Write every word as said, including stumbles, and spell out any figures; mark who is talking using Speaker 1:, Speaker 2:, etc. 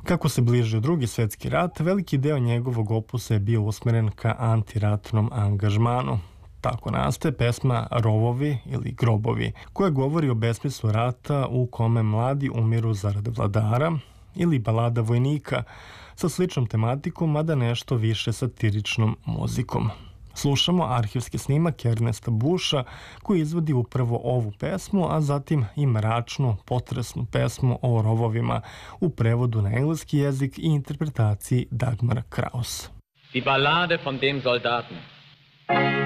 Speaker 1: Kako se bližio Drugi svjetski rat, veliki deo njegovog opusa je bio usmeren ka antiratnom angažmanu. Tako nastaje pesma Rovovi ili Grobovi, koja govori o besmislu rata u kome mladi umiru zarad vladara, ili Balada vojnika sa sličnom tematikom, mada nešto više satiričnom muzikom. Slušamo arhivski snimak Ernesta Busha koji izvodi upravo ovu pesmu, a zatim i mračnu, potresnu pesmu o rovovima u prevodu na engleski jezik i interpretaciji Dagmara Kraus.
Speaker 2: Die Ballade von dem Soldaten.